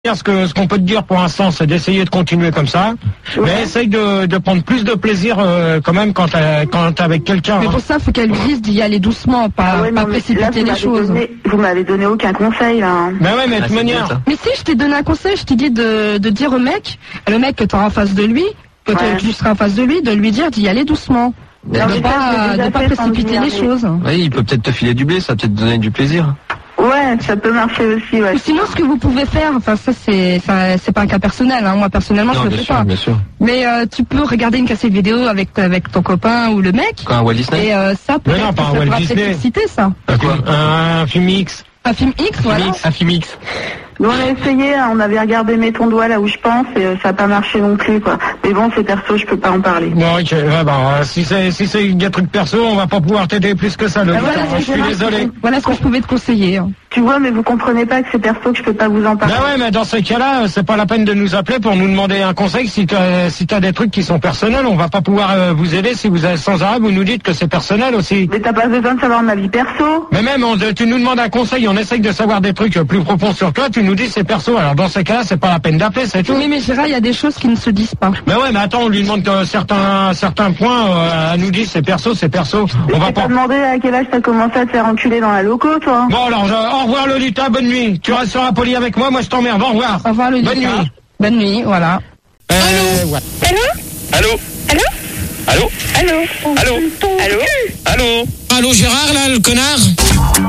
Ce qu'on peut te dire pour l'instant, c'est d'essayer de continuer comme ça, ouais. Mais essaye de prendre plus de plaisir quand même quand t'es avec quelqu'un. Mais pour ça, faut qu'elle lui dise d'y aller doucement, pas précipiter les choses. Vous m'avez donné aucun conseil là. Ben ouais, mais de toute manière. Mais si, je t'ai donné un conseil, je t'ai dit de dire au mec, le mec que t'auras en face de lui, que tu seras en face de lui dire d'y aller doucement. De pas précipiter les choses. Oui, il peut peut-être te filer du blé, ça va peut-être te donner du plaisir. Ouais, ça peut marcher aussi, ouais. Ou sinon, ce que vous pouvez faire, enfin ça c'est pas un cas personnel, hein. Moi personnellement je le fais pas. Bien sûr. Mais tu peux regarder une cassette vidéo avec ton copain ou le mec. Quoi, un Walt Disney? Et ça peut ça pourra peut-être exciter ça. Un film X. Un film X, voilà. Un film X. Nous on a essayé, on avait regardé Mets ton doigt là où je pense et ça n'a pas marché non plus quoi. Mais bon c'est perso, je peux pas en parler. Bon ok, si c'est des trucs perso, on va pas pouvoir t'aider plus que ça. Je suis désolé. Voilà ce que je pouvais te conseiller. Hein. Tu vois, mais vous comprenez pas que c'est perso que je peux pas vous en parler. Ben ouais, mais dans ces cas-là, c'est pas la peine de nous appeler pour nous demander un conseil. Si t'as des trucs qui sont personnels, on va pas pouvoir vous aider. Si vous avez sans arrêt, vous nous dites que c'est personnel aussi. Mais t'as pas besoin de savoir ma vie perso. Mais même, tu nous demandes un conseil, on essaye de savoir des trucs plus profonds sur toi, tu nous dis c'est perso. Alors dans ces cas-là, c'est pas la peine d'appeler, c'est tout. Oui, mais Gérard, il y a des choses qui ne se disent pas. Mais ouais, mais attends, on lui demande que certains points, elle nous dit c'est perso, c'est perso. On va pas demander à quel âge t'as commencé à te faire enculer dans la loco, toi. Bon alors, au revoir Lolita, bonne nuit. Tu resteras poli avec moi je t'emmerde. Au revoir. Au revoir Lolita. Bonne nuit. Bonne nuit, voilà. Allô. Ouais. Allô. Allô. Allô. Allô. Allô. Allô. Allô. Allô Gérard là, le connard.